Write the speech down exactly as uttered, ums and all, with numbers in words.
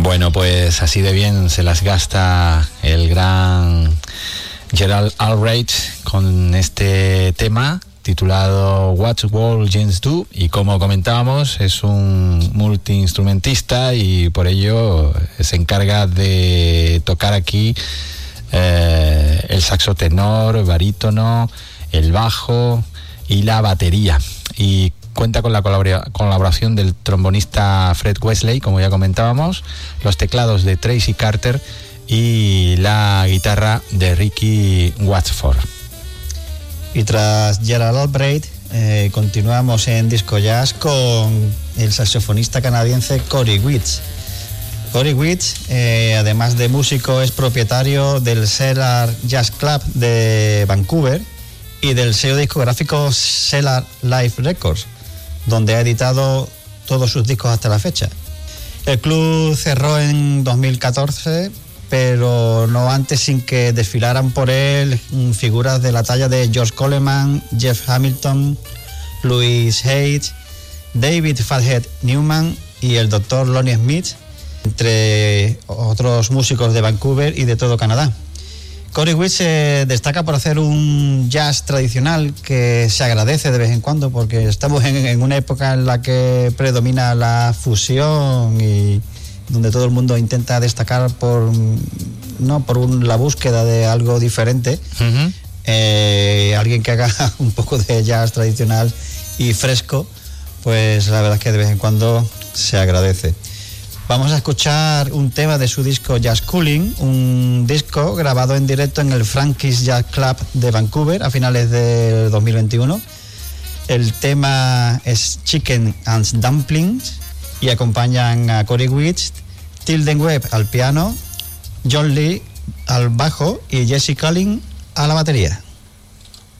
Bueno, pues así de bien se las gasta el gran Gerald Albright con este tema titulado What Will James Do, y como comentábamos es un multiinstrumentista y por ello se encarga de tocar aquí eh, el saxo tenor, barítono, el bajo y la batería, y cuenta con la colabora- colaboración del trombonista Fred Wesley, como ya comentábamos, los teclados de Tracy Carter y la guitarra de Ricky Watsford. Y tras Gerald Albright, eh, continuamos en disco jazz con el saxofonista canadiense Corey Witts. Corey Witts, eh, además de músico, es propietario del Cellar Jazz Club de Vancouver y del sello discográfico Cellar Live Records, donde ha editado todos sus discos hasta la fecha. El club cerró en dos mil catorce, pero no antes sin que desfilaran por él figuras de la talla de George Coleman, Jeff Hamilton, Louis Hayes, David Fathead Newman y el doctor Lonnie Smith, entre otros músicos de Vancouver y de todo Canadá. Corey Witts se destaca por hacer un jazz tradicional que se agradece de vez en cuando, porque estamos en, en una época en la que predomina la fusión y donde todo el mundo intenta destacar por, no, por un, la búsqueda de algo diferente. Uh-huh. Eh, alguien que haga un poco de jazz tradicional y fresco, pues la verdad es que de vez en cuando se agradece. Vamos a escuchar un tema de su disco Jazz Cooling, un disco grabado en directo en el Frankie's Jazz Club de Vancouver a finales de dos mil veintiuno. El tema es Chicken and Dumplings y acompañan a Corey Witts, Tilden Webb al piano, John Lee al bajo y Jesse Collins a la batería.